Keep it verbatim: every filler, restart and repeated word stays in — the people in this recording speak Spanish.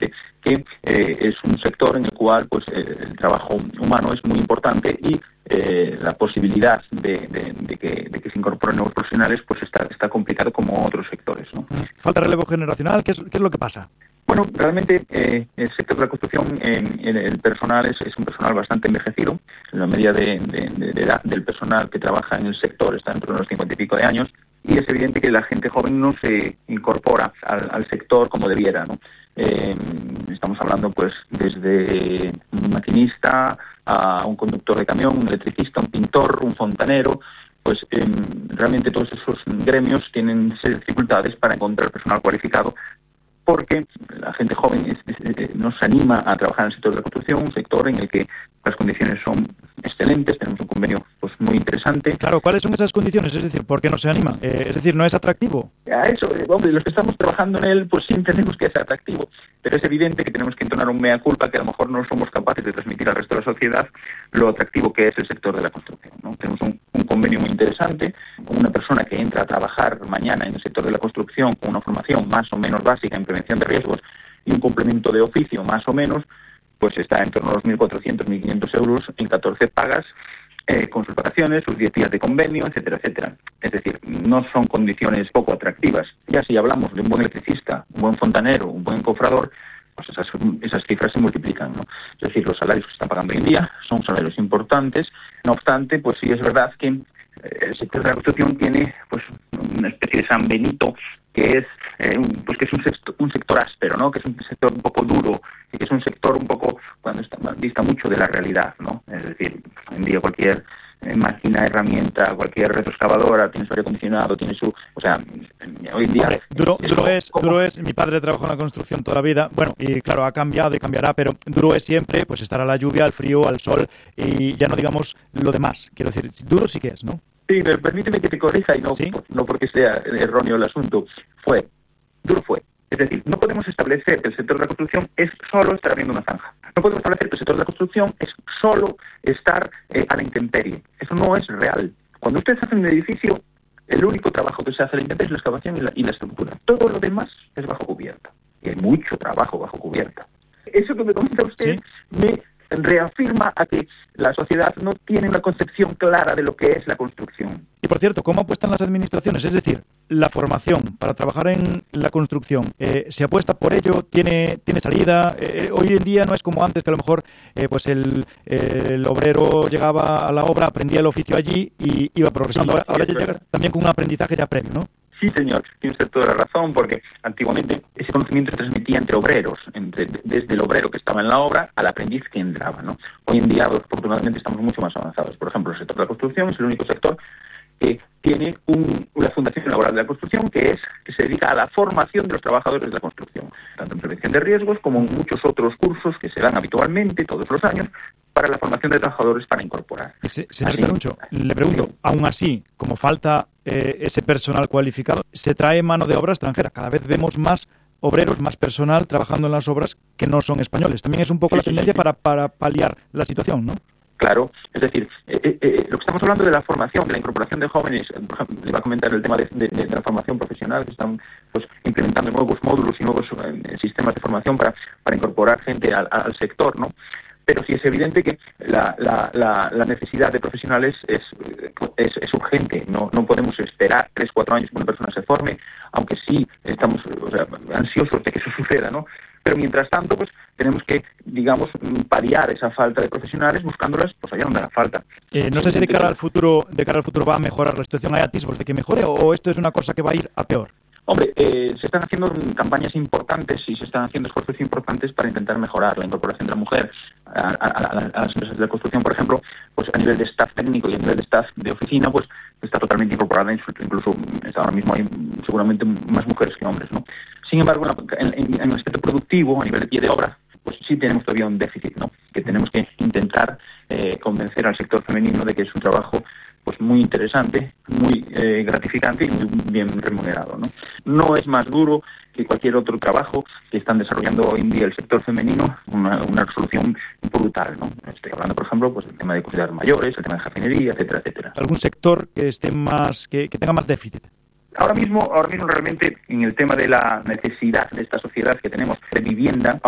evidente que eh, es un sector en el cual pues eh, el trabajo humano es muy importante y eh, la posibilidad de, de, de, que, de que se incorporen nuevos profesionales pues está, está complicado como otros sectores, ¿no? ¿Falta relevo generacional? ¿Qué es, qué es lo que pasa? Bueno, realmente eh, el sector de la construcción, eh, el, el personal es, es un personal bastante envejecido. La media de, de, de edad del personal que trabaja en el sector está entre los cincuenta y pico de años, y es evidente que la gente joven no se incorpora al, al sector como debiera, ¿no? Eh, estamos hablando pues desde un maquinista a un conductor de camión, un electricista, un pintor, un fontanero. Pues eh, realmente todos esos gremios tienen dificultades para encontrar personal cualificado, porque la gente joven es, es, es, nos anima a trabajar en el sector de la construcción, un sector en el que las condiciones son excelentes, tenemos un convenio pues muy interesante. Claro, ¿cuáles son esas condiciones? Es decir, ¿por qué no se anima? Eh, es decir, ¿no es atractivo? A eso, eh, hombre, los que estamos trabajando en él, pues sí entendemos que es atractivo, pero es evidente que tenemos que entonar un mea culpa que a lo mejor no somos capaces de transmitir al resto de la sociedad lo atractivo que es el sector de la construcción, ¿no? Tenemos un, un convenio muy interesante, una persona que entra a trabajar mañana en el sector de la construcción con una formación más o menos básica en prevención de riesgos y un complemento de oficio más o menos, pues está en torno a los mil cuatrocientos, mil quinientos euros en catorce pagas, eh, con sus vacaciones, sus diez días de convenio, etcétera, etcétera. Es decir, no son condiciones poco atractivas. Ya si hablamos de un buen electricista, un buen fontanero, un buen cofrador, pues esas, esas cifras se multiplican, ¿no? Es decir, los salarios que se están pagando hoy en día son salarios importantes. No obstante, pues sí es verdad que el sector de la construcción tiene pues una especie de San Benito, que es eh, pues que es un sector, un sector áspero, ¿no? Que es un sector un poco duro, y que es un sector un poco cuando está, dista mucho de la realidad, ¿no? Es decir, hoy en día cualquier eh, máquina, herramienta, cualquier retroexcavadora tiene su aire acondicionado, tiene su, o sea, hoy en día Hombre, duro, es, duro es, como, duro es. Mi padre trabajó en la construcción toda la vida, bueno, y claro, ha cambiado y cambiará, pero duro es siempre, pues estar a la lluvia, al frío, al sol, y ya no digamos lo demás. Quiero decir, duro sí que es, ¿no? Sí, pero permíteme que te corrija y no, ¿Sí? no porque sea erróneo el asunto. Fue, duro fue. Es decir, no podemos establecer que el sector de la construcción es solo estar abriendo una zanja. No podemos establecer que el sector de la construcción es solo estar eh, a la intemperie. Eso no es real. Cuando ustedes hacen un edificio, el único trabajo que se hace a la intemperie es la excavación y la, y la estructura. Todo lo demás es bajo cubierta. Y hay mucho trabajo bajo cubierta. Eso que me comenta usted ¿Sí? me reafirma a que la sociedad no tiene una concepción clara de lo que es la construcción. Y por cierto, ¿cómo apuestan las administraciones? Es decir, la formación para trabajar en la construcción, eh, ¿se apuesta por ello? ¿Tiene, tiene salida? Eh, hoy en día no es como antes, que a lo mejor eh, pues el, eh, el obrero llegaba a la obra, aprendía el oficio allí y iba progresando. Ahora, ahora ya llega también con un aprendizaje ya previo, ¿no? Sí, señor, tiene usted toda la razón, porque antiguamente ese conocimiento se transmitía entre obreros, entre, desde el obrero que estaba en la obra al aprendiz que entraba, ¿no? Hoy en día, afortunadamente, estamos mucho más avanzados. Por ejemplo, el sector de la construcción es el único sector que tiene un, una fundación laboral de la construcción que es que se dedica a la formación de los trabajadores de la construcción, tanto en prevención de riesgos como en muchos otros cursos que se dan habitualmente todos los años para la formación de trabajadores para incorporar. Se, señor Perucho, le pregunto, sí. Aún así, como falta eh, ese personal cualificado, se trae mano de obra extranjera. Cada vez vemos más obreros, más personal trabajando en las obras que no son españoles. También es un poco sí, la tendencia sí, sí. Para, para paliar la situación, ¿no? Claro, es decir, eh, eh, lo que estamos hablando de la formación, de la incorporación de jóvenes, por ejemplo, le va a comentar el tema de, de, de la formación profesional, que están pues implementando nuevos módulos y nuevos eh, sistemas de formación para, para incorporar gente al, al sector, ¿no? Pero sí es evidente que la, la, la, la necesidad de profesionales es, es, es urgente. No, no podemos esperar tres, cuatro años que una persona se forme, aunque sí estamos o sea, ansiosos de que eso suceda, ¿no? Pero mientras tanto, pues tenemos que, digamos, paliar esa falta de profesionales buscándolas pues allá donde la falta. Eh, no sé si de cara al futuro, de cara al futuro va a mejorar la situación. ¿Hay atisbos de que mejore o esto es una cosa que va a ir a peor? Hombre, eh, se están haciendo campañas importantes y se están haciendo esfuerzos importantes para intentar mejorar la incorporación de la mujer a, a, a, a las empresas de la construcción, por ejemplo, pues a nivel de staff técnico y a nivel de staff de oficina, pues está totalmente incorporada, incluso está ahora mismo hay seguramente más mujeres que hombres, ¿no? Sin embargo, en, en, en el aspecto productivo, a nivel de pie de obra, pues sí tenemos todavía un déficit, ¿no? Que tenemos que intentar eh, convencer al sector femenino de que es un trabajo pues muy interesante, muy eh, gratificante y muy bien remunerado, ¿no? No es más duro que cualquier otro trabajo que están desarrollando hoy en día el sector femenino, una, una resolución brutal, ¿no? Estoy hablando, por ejemplo, pues del tema de cuidados mayores, el tema de jardinería, etcétera, etcétera. ¿Algún sector que esté más, que, que tenga más déficit? Ahora mismo, ahora mismo realmente en el tema de la necesidad de esta sociedad que tenemos de vivienda,